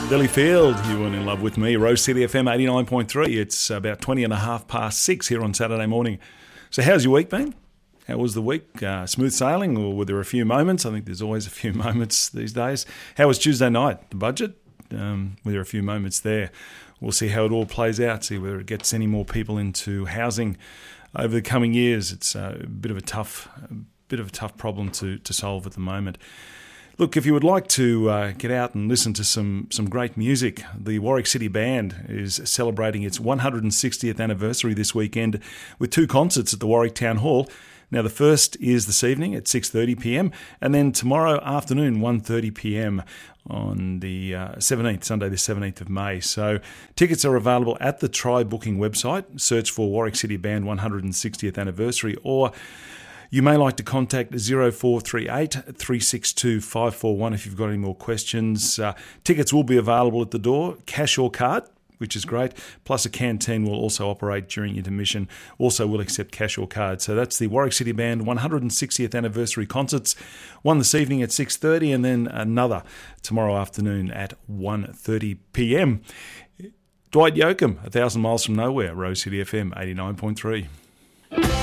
Lily Field, you weren't in love with me. Rose City FM 89.3. It's about 6:20 here on Saturday morning. So how's your week been? How was the week? Smooth sailing, or were there a few moments? I think there's always a few moments these days. How was Tuesday night? The budget? Were there a few moments there? We'll see how it all plays out, see whether it gets any more people into housing over the coming years. It's a bit of a tough problem to solve at the moment. Look, if you would like to get out and listen to some great music, the Warwick City Band is celebrating its 160th anniversary this weekend with two concerts at the Warwick Town Hall. Now, the first is this evening at 6:30pm, and then tomorrow afternoon, 1:30pm on the 17th, Sunday the 17th of May. So tickets are available at the Try Booking website. Search for Warwick City Band 160th anniversary, or you may like to contact 0438 362 541 if you've got any more questions. Tickets will be available at the door, cash or card, which is great. Plus a canteen will also operate during intermission. Also will accept cash or card. So that's the Warwick City Band 160th anniversary concerts. One this evening at 6:30 and then another tomorrow afternoon at 1:30pm. Dwight Yoakam, 1,000 Miles from Nowhere, Rose City FM 89.3.